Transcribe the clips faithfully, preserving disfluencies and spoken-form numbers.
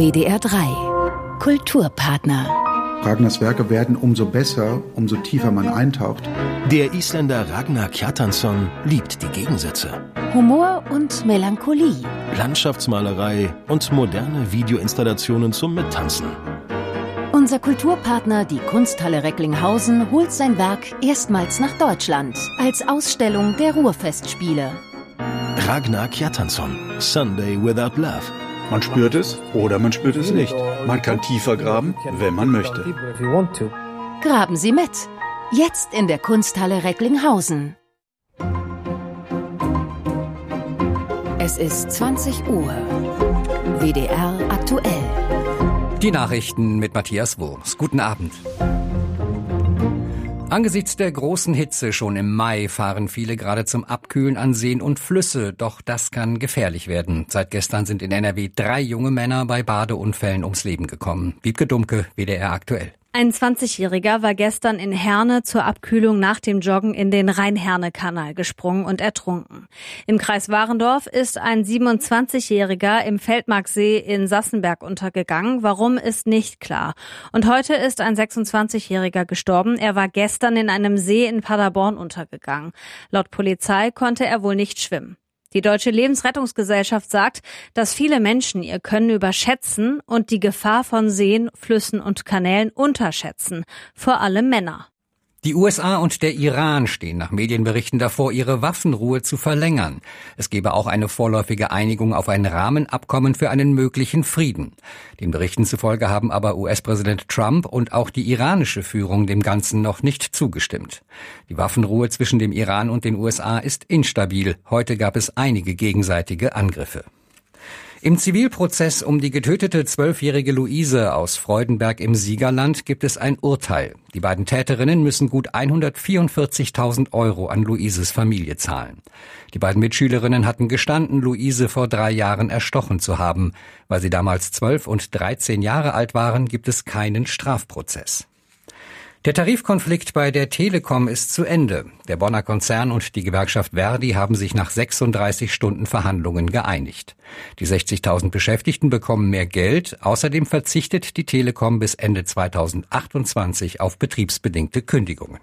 W D R drei Kulturpartner. Ragnars Werke werden umso besser, umso tiefer man eintaucht. Der Isländer Ragnar Kjartansson liebt die Gegensätze. Humor und Melancholie. Landschaftsmalerei und moderne Videoinstallationen zum Mittanzen. Unser Kulturpartner, die Kunsthalle Recklinghausen, holt sein Werk erstmals nach Deutschland als Ausstellung der Ruhrfestspiele. Ragnar Kjartansson, Sunday Without Love. Man spürt es oder man spürt es nicht. Man kann tiefer graben, wenn man möchte. Graben Sie mit. Jetzt in der Kunsthalle Recklinghausen. Es ist zwanzig Uhr. W D R aktuell. Die Nachrichten mit Matthias Wurms. Guten Abend. Angesichts der großen Hitze schon im Mai fahren viele gerade zum Abkühlen an Seen und Flüsse. Doch das kann gefährlich werden. Seit gestern sind in N R W drei junge Männer bei Badeunfällen ums Leben gekommen. Wiebke Dumke, W D R aktuell. Ein zwanzigjähriger war gestern in Herne zur Abkühlung nach dem Joggen in den Rhein-Herne-Kanal gesprungen und ertrunken. Im Kreis Warendorf ist ein siebenundzwanzigjähriger im Feldmarksee in Sassenberg untergegangen. Warum, ist nicht klar. Und heute ist ein sechsundzwanzigjähriger gestorben. Er war gestern in einem See in Paderborn untergegangen. Laut Polizei konnte er wohl nicht schwimmen. Die Deutsche Lebensrettungsgesellschaft sagt, dass viele Menschen ihr Können überschätzen und die Gefahr von Seen, Flüssen und Kanälen unterschätzen. Vor allem Männer. Die U S A und der Iran stehen nach Medienberichten davor, ihre Waffenruhe zu verlängern. Es gebe auch eine vorläufige Einigung auf ein Rahmenabkommen für einen möglichen Frieden. Den Berichten zufolge haben aber U S-Präsident Trump und auch die iranische Führung dem Ganzen noch nicht zugestimmt. Die Waffenruhe zwischen dem Iran und den U S A ist instabil. Heute gab es einige gegenseitige Angriffe. Im Zivilprozess um die getötete zwölfjährige Luise aus Freudenberg im Siegerland gibt es ein Urteil. Die beiden Täterinnen müssen gut hundertvierundvierzigtausend Euro an Luises Familie zahlen. Die beiden Mitschülerinnen hatten gestanden, Luise vor drei Jahren erstochen zu haben. Weil sie damals zwölf und dreizehn Jahre alt waren, gibt es keinen Strafprozess. Der Tarifkonflikt bei der Telekom ist zu Ende. Der Bonner Konzern und die Gewerkschaft Verdi haben sich nach sechsunddreißig Stunden Verhandlungen geeinigt. Die sechzigtausend Beschäftigten bekommen mehr Geld. Außerdem verzichtet die Telekom bis Ende zweitausendachtundzwanzig auf betriebsbedingte Kündigungen.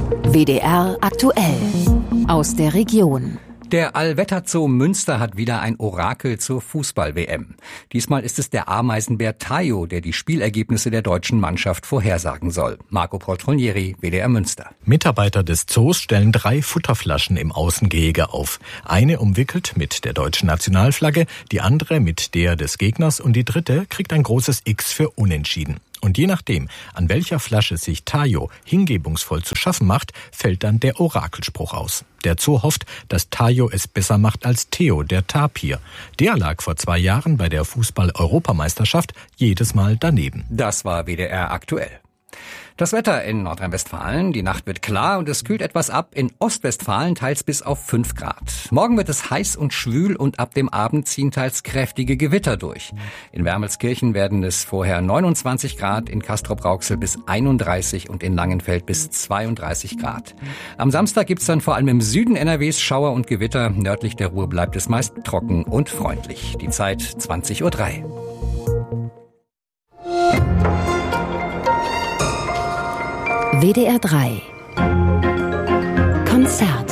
W D R aktuell. Aus der Region. Der Allwetterzoo Münster hat wieder ein Orakel zur Fußball-W M. Diesmal ist es der Ameisenbär Tayo, der die Spielergebnisse der deutschen Mannschaft vorhersagen soll. Marco Poltronieri, W D R Münster. Mitarbeiter des Zoos stellen drei Futterflaschen im Außengehege auf. Eine umwickelt mit der deutschen Nationalflagge, die andere mit der des Gegners und die dritte kriegt ein großes X für Unentschieden. Und je nachdem, an welcher Flasche sich Tayo hingebungsvoll zu schaffen macht, fällt dann der Orakelspruch aus. Der Zoo hofft, dass Tayo es besser macht als Theo, der Tapir. Der lag vor zwei Jahren bei der Fußball-Europameisterschaft jedes Mal daneben. Das war W D R aktuell. Das Wetter in Nordrhein-Westfalen. Die Nacht wird klar und es kühlt etwas ab. In Ostwestfalen teils bis auf fünf Grad. Morgen wird es heiß und schwül und ab dem Abend ziehen teils kräftige Gewitter durch. In Wermelskirchen werden es vorher neunundzwanzig Grad, in Castrop-Rauxel bis einunddreißig und in Langenfeld bis zweiunddreißig Grad. Am Samstag gibt's dann vor allem im Süden N R Ws Schauer und Gewitter. Nördlich der Ruhr bleibt es meist trocken und freundlich. Die Zeit zwanzig Uhr drei. W D R drei Konzert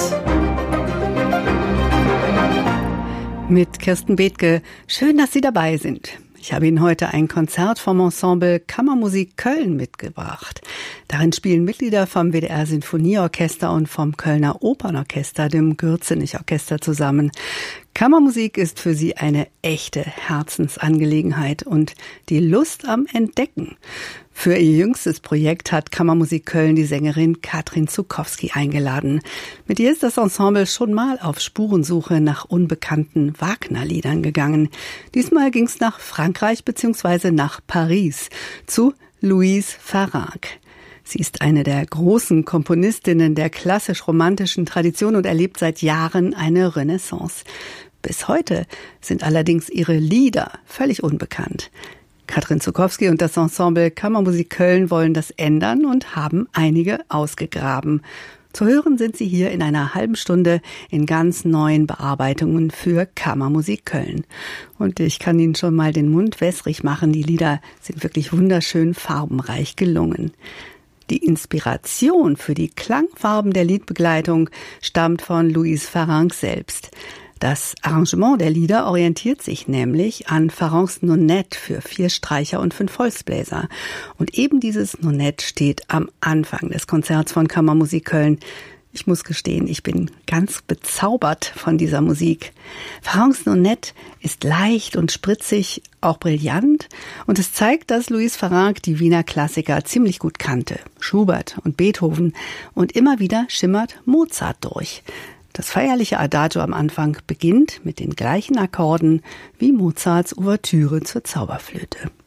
mit Kirsten Bethke. Schön, dass Sie dabei sind. Ich habe Ihnen heute ein Konzert vom Ensemble Kammermusik Köln mitgebracht. Darin spielen Mitglieder vom W D R Sinfonieorchester und vom Kölner Opernorchester, dem Gürzenich-Orchester, zusammen. Kammermusik ist für sie eine echte Herzensangelegenheit und die Lust am Entdecken. Für ihr jüngstes Projekt hat Kammermusik Köln die Sängerin Katrin Zukowski eingeladen. Mit ihr ist das Ensemble schon mal auf Spurensuche nach unbekannten Wagner-Liedern gegangen. Diesmal ging es nach Frankreich bzw. nach Paris zu Louise Farag. Sie ist eine der großen Komponistinnen der klassisch-romantischen Tradition und erlebt seit Jahren eine Renaissance. Bis heute sind allerdings ihre Lieder völlig unbekannt. Katrin Zukowski und das Ensemble Kammermusik Köln wollen das ändern und haben einige ausgegraben. Zu hören sind sie hier in einer halben Stunde in ganz neuen Bearbeitungen für Kammermusik Köln. Und ich kann Ihnen schon mal den Mund wässrig machen. Die Lieder sind wirklich wunderschön farbenreich gelungen. Die Inspiration für die Klangfarben der Liedbegleitung stammt von Louise Farrenc selbst. Das Arrangement der Lieder orientiert sich nämlich an Farrencs Nonette für vier Streicher und fünf Holzbläser. Und eben dieses Nonette steht am Anfang des Konzerts von Kammermusik Köln. Ich muss gestehen, ich bin ganz bezaubert von dieser Musik. Farrencs Nonette ist leicht und spritzig, auch brillant. Und es zeigt, dass Louise Farrenc die Wiener Klassiker ziemlich gut kannte. Schubert und Beethoven. Und immer wieder schimmert Mozart durch. Das feierliche Adagio am Anfang beginnt mit den gleichen Akkorden wie Mozarts Ouvertüre zur Zauberflöte.